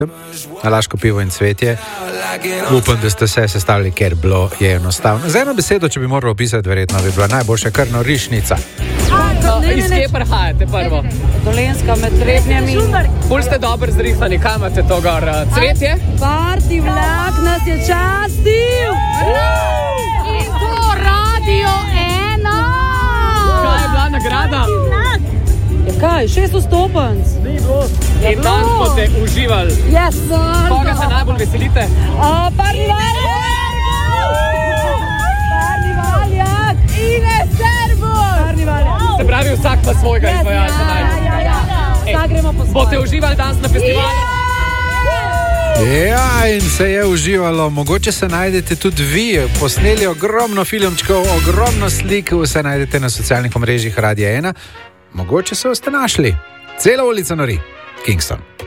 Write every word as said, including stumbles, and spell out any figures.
Alaško pivo in cvetje. Upam, da ste se sestavili, ker bilo je enostavno. Z eno besedo, če bi moral opisati, verjetno bi bila najboljša kar norišnica. Iz kje prihajate prvo? Dolenska med Trebnjami. Pol ste dobro zrihtani, kaj imate to gor? Cvetje? Parti vlak nas je častil! In to Radio ena! Kaj je bila nagrada? Ja kaj, šest vstopenc? In dan boste uživali. Yes! Koga se najbolj veselite? Parni valjak! Parni valjak! Ine Servus! Parni valjak! Se pravi, vsak pa svojega izvajalca najbolj. Ja, ja, ja. Vsak gremo po svoje. Boste uživali danes na festivalu? Ja, in se je uživalo. Mogoče se najdete tudi vi. Posneli ogromno filmčkov, ogromno slik, vse najdete na socialnih omrežjih Radia ena. Mogoče se boste našli. Cela ulica nori. Kingston.